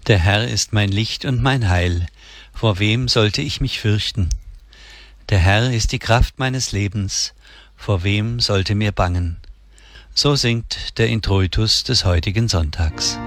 Der Herr ist mein Licht und mein Heil, vor wem sollte ich mich fürchten? Der Herr ist die Kraft meines Lebens, vor wem sollte mir bangen? So singt der Introitus des heutigen Sonntags.